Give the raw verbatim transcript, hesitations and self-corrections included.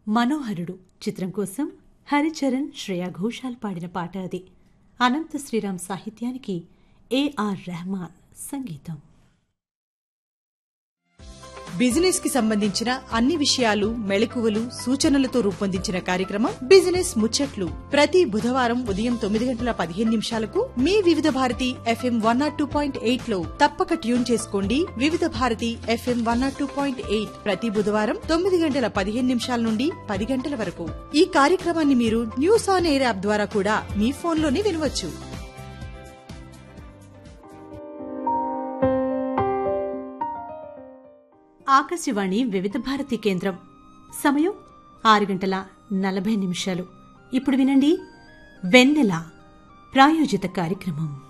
మనోహరుడు చిత్రం కోసం హరిచరణ్ శ్రేయా ఘోషాల్ పాడిన పాట అది. అనంత శ్రీరామ్ సాహిత్యానికి ఏఆర్ రెహమాన్ సంగీతం. బిజినెస్ కి సంబంధించిన అన్ని విషయాలు, మెళకువలు, సూచనలతో రూపొందించిన కార్యక్రమం బిజినెస్ ముచ్చట్లు. ప్రతి బుధవారం ఉదయం తొమ్మిది గంటల పదిహేను నిమిషాలకు మీ వివిధ Bharati FM one not two point eight లో తప్పక ట్యూన్ చేసుకోండి. వివిధ Bharati FM one not two point eight ప్రతి బుధవారం తొమ్మిది గంటల పదిహేను నిమిషాల నుండి పది గంటల వరకు. ఈ కార్యక్రమాన్ని మీరు న్యూస్ ఆన్ ఎయిర్ యాప్ ద్వారా కూడా మీ ఫోన్లోనే వినవచ్చు. ఆకాశవాణి వివిధ భారతి కేంద్రం. సమయం ఆరు గంటల నలభై నిమిషాలు. ఇప్పుడు వినండి వెన్నెల ప్రాయోజిత కార్యక్రమం.